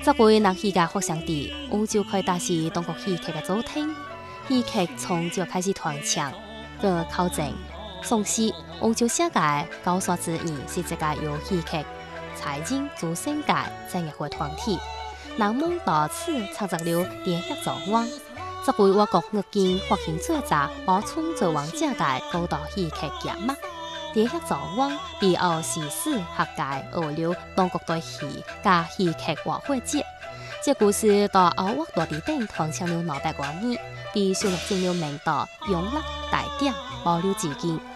这回让戏家互相地，欧洲开始是中国戏剧的主体。戏剧从就开始传唱，个考证。宋时，欧洲世界高山之言是一个由戏剧、财经、做生界整合的团体。人们到此创造了联合状网。这回我国日经发行作者保存做王者界高度戏剧节目。联合状网背后是史学界学了中国对戏加戏剧晚会节。这故事到欧沃大地顶传唱了600多年，被收录进了明代永乐大典保留至今。